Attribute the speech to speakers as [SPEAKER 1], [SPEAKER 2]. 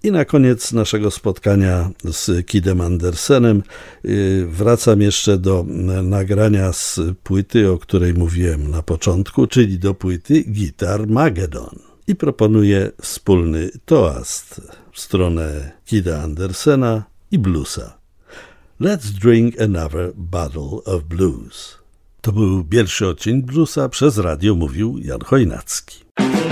[SPEAKER 1] I na koniec naszego spotkania z Kidem Andersenem wracam jeszcze do nagrania z płyty, o której mówiłem na początku, czyli do płyty Guitarmageddon. I proponuję wspólny toast w stronę Kida Andersena i bluesa. Let's drink another bottle of blues. To był pierwszy odcinek bluesa, przez radio mówił Jan Chojnacki.